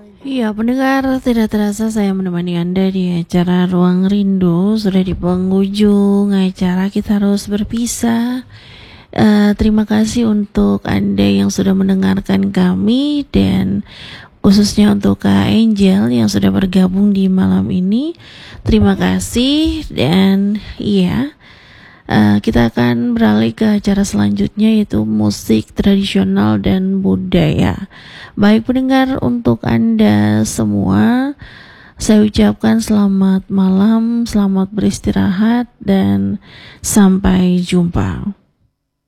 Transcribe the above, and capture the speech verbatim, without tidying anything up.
Iya, pendengar, tidak terasa saya menemani Anda di acara Ruang Rindu. Sudah di penghujung acara, kita harus berpisah. Eh, terima kasih untuk Anda yang sudah mendengarkan kami, dan khususnya untuk Kak Angel yang sudah bergabung di malam ini. Terima kasih, dan iya, eh, kita akan beralih ke acara selanjutnya, yaitu musik tradisional dan budaya. Baik pendengar, untuk Anda semua, saya ucapkan selamat malam, selamat beristirahat, dan sampai jumpa.